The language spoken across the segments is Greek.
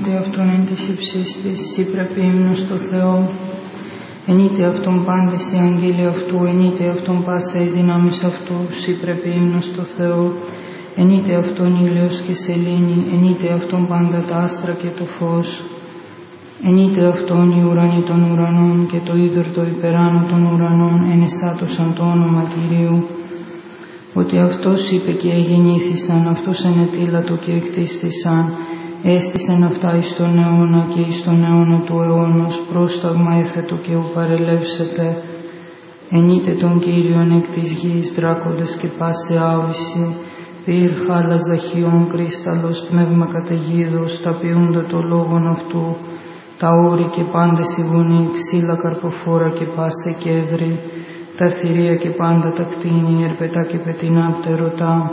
είτε αυτόν εν της υψής της, σύ πρέπει ύμνος στο Θεό. Εν είτε αυτόν πάντες οι αγγέλοι αυτού, εν είτε αυτόν πάσα οι δυνάμεις αυτού, σύ πρέπει ύμνος στο Θεό. Εν είτε αυτόν ήλιος και σελήνη, εν είτε αυτόν πάντα τα άστρα και το φως. Εν είτε αυτόν οι ουρανοί των ουρανών και το είδωρ το υπεράνω των ουρανών, εν εσάτωσαν το όνομα Κυρίου. Ότι αυτός είπε και εγεννήθησαν, αυτός ενετήλατο και εκτίστησαν, έστησεν αυτά εις τον αιώνα και εις τον αιώνα του αιώνος, πρόσταγμα έθετο και ου παρελεύσετε. Εν είτε τον Κύριον εκ της γης, δράκοντες και πάση άοηση, πυρ χάλας δαχιών κρίσταλος, πνεύμα καταιγίδος, τα ποιούντα το λόγον αυτού, τα όρη και πάντες οι γονεί, ξύλα καρποφόρα και πάσε κέδρη, τα θηρία και πάντα τα κτίνη, ερπετά και πετεινά πτερωτά.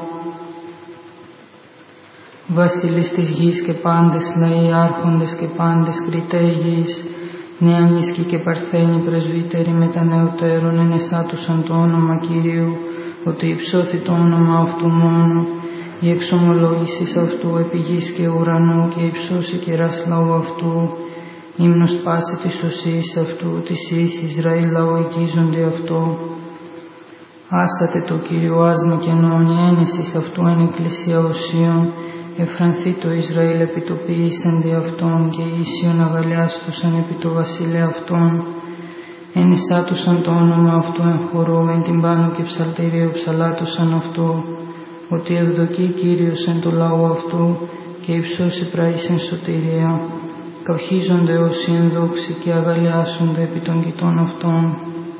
Βασιλείς της γης και πάντες λαοί, άρχοντες και πάντες κριτέοι γης, νεανίσκοι και παρθένοι πρεσβύτεροι μετανεωτέρων, ενεσάτουσαν το όνομα Κυρίου, ότι υψώθη το όνομα αυτού μόνο, η εξομολόγησης αυτού επί γης και ουρανού και υψώσει κεράς λαού αυτού, ύμνος πάση της οσίας αυτού, της εις Ισραήλ λαού οικίζονται αυτό. Άστατε το Κύριο άσμα κενών, η ένεσης αυτού εν εκκλησία οσίων, εφρανθεί το Ισραήλ επί το ποιήσεν δι' αυτόν και οι ίσιον αγαλιάστουσαν επί το βασίλε αυτόν. Ενισάτουσαν το όνομα αυτού εν χορό, εν την πάνω και ψαλτήριο ψαλάτωσαν αυτό, ότι ευδοκεί Κύριος εν το λαό αυτού και υψώσει πραήσεν σωτηρία. Καυχίζονται όσοι ενδόξοι και αγαλιάσονται επί των κοιτών αυτών.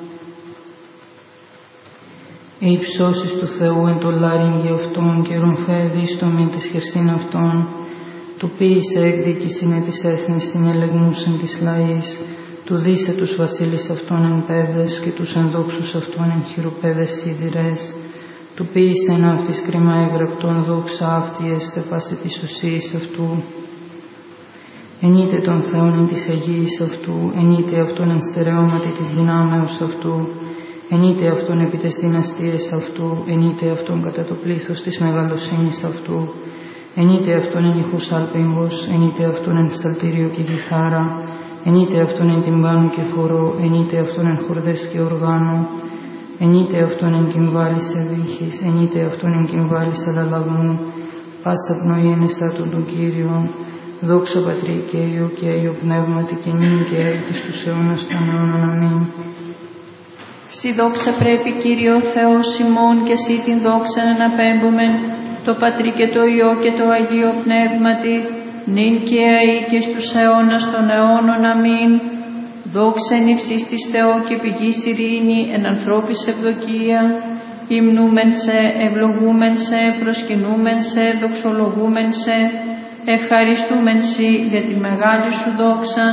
Οι υψώσεις του Θεού εν το λάριγγι αυτών και ρομφέδι στο μη της χερσίν αυτών. Του ποίησε εκδίκησιν εν της έθνης συνελεγμούσεν της λαής. Του δίσε τους βασίλεις αυτών εν πέδες και τους ενδόξους αυτών εν χειροπέδες σιδηρές. Του ποίησε εν αυτής κρίμα έγραπτον δόξα αυτή έστε πάση της οσίας αυτού. Ενείτε τον Θεόν εν της Αγίας αυτού, ενείτε αυτόν εν στερεώματι της δυνάμεως αυτού, ενείτε αυτόν επί τες δυναστείες αυτού, ενείτε αυτόν κατά το πλήθος της μεγαλοσύνης αυτού, ενείτε αυτόν εν ηχούς άλπιγγος, ενείτε αυτόν εν ψαλτήριο και κιθάρα, ενείτε αυτόν εν τυμπάνου και χορό, ενείτε αυτόν εν χορδές και οργάνου, ενείτε αυτόν εν κυμβάλης ευήχης, ενείτε αυτόν εν κυμβάλης αλλαλαγμού, πάσα πνοή εν εσάτων των Κύριων. Δόξα Πατρί και Υιό και Αγίο Πνεύματι και νυν και έκτης τους αιώνας των αιώνων. Αμήν. Συ δόξα πρέπει Κύριο Θεός ημών και Συ την δόξα εναπέμπομεν το Πατρί και το Υιό και το Αγίο Πνεύματι νυν και αεί και στους αιώνας των αιώνων. Αμήν. Δόξα εν υψής της Θεό και πηγής ειρήνη εν ανθρώπης ευδοκία. Υμνούμεν σε, ευλογούμεν σε, προσκυνούμεν σε, δοξολογούμεν σε, ευχαριστούμεν Συ για τη μεγάλη Σου δόξα.